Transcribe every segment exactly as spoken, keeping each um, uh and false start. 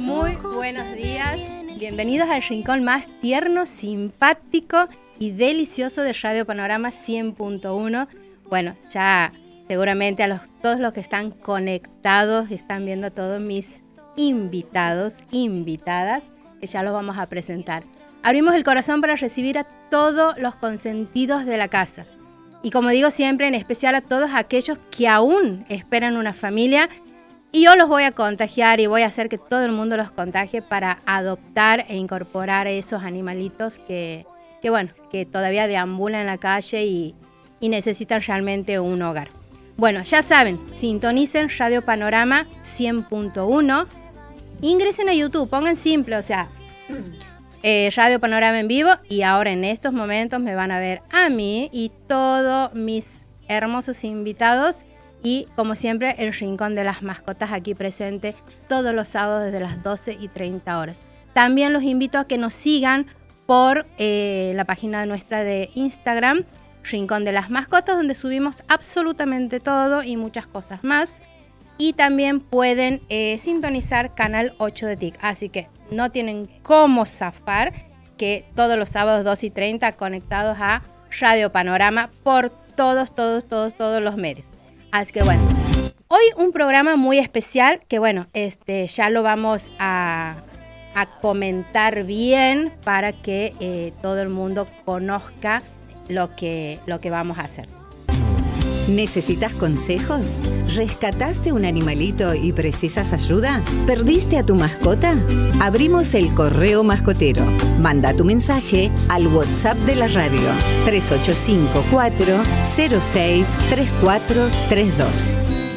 Muy buenos días, bienvenidos al rincón más tierno, simpático y delicioso de Radio Panorama cien punto uno. Bueno, ya seguramente a los, todos los que están conectados están viendo a todos mis invitados, invitadas, que ya los vamos a presentar. Abrimos el corazón para recibir a todos los consentidos de la casa. Y como digo siempre, en especial a todos aquellos que aún esperan una familia. Y yo los voy a contagiar y voy a hacer que todo el mundo los contagie para adoptar e incorporar a esos animalitos que, que, bueno, que todavía deambulan en la calle y, y necesitan realmente un hogar. Bueno, ya saben, sintonicen Radio Panorama cien punto uno. Ingresen a YouTube, pongan simple, o sea... Eh, Radio Panorama en vivo, y ahora en estos momentos me van a ver a mí y todos mis hermosos invitados, y como siempre el Rincón de las Mascotas aquí presente todos los sábados desde las doce y treinta horas. También los invito a que nos sigan por eh, la página nuestra de Instagram, Rincón de las Mascotas, donde subimos absolutamente todo y muchas cosas más. Y también pueden eh, sintonizar Canal ocho de T I C. Así que no tienen cómo zafar, que todos los sábados dos y treinta conectados a Radio Panorama por todos, todos, todos, todos los medios. Así que bueno, hoy un programa muy especial que bueno, este, ya lo vamos a, a comentar bien para que eh, todo el mundo conozca lo que, lo que vamos a hacer. ¿Necesitas consejos? ¿Rescataste un animalito y precisas ayuda? ¿Perdiste a tu mascota? Abrimos el correo mascotero. Manda tu mensaje al WhatsApp de la radio tres ocho cinco cuatro cero seis tres cuatro tres dos.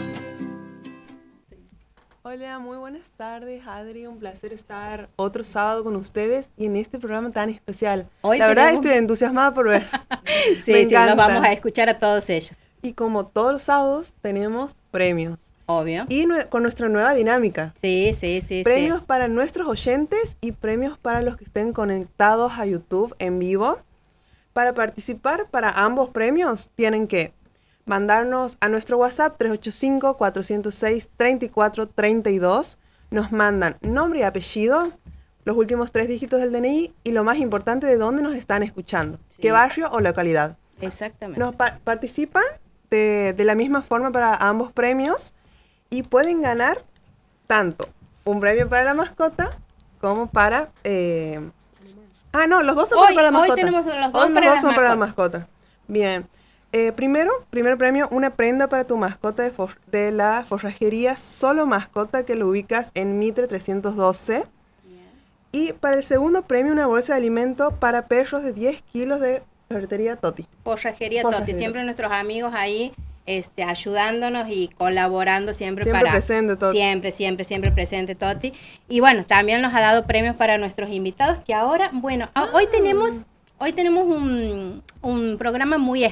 Hola, muy buenas tardes, Adri. Un placer estar otro sábado con ustedes y en este programa tan especial. Hoy la verdad tenemos... estoy entusiasmada por ver. sí, Me sí, encanta. los vamos a escuchar a todos ellos. Y como todos los sábados, tenemos premios. Obvio. Y nue- con nuestra nueva dinámica. Sí, sí, sí. Premios sí. para nuestros oyentes y premios para los que estén conectados a YouTube en vivo. Para participar para ambos premios, tienen que mandarnos a nuestro WhatsApp tres ocho cinco cuatro cero seis tres cuatro tres dos. Nos mandan nombre y apellido, los últimos tres dígitos del D N I y lo más importante, de dónde nos están escuchando. Sí. ¿Qué barrio o localidad? Exactamente. Nos pa- participan de, de la misma forma para ambos premios y pueden ganar tanto un premio para la mascota como para... Eh... Ah, no, los dos son hoy, para la mascota. Hoy tenemos los dos, hoy para, los dos las son para la mascotas. mascota. Bien. Eh, primero, primer premio, una prenda para tu mascota de, for- de la forrajería Solo Mascota, que lo ubicas en Mitre trescientos doce. Bien. Y para el segundo premio, una bolsa de alimento para perros de diez kilos de ferretería Toti. Forrajería Toti, siempre nuestros amigos ahí este, ayudándonos y colaborando siempre, siempre para... presente Toti. Siempre, siempre, siempre presente Toti. Y bueno, también nos ha dado premios para nuestros invitados, que ahora, bueno, ah. hoy tenemos, hoy tenemos un, un programa muy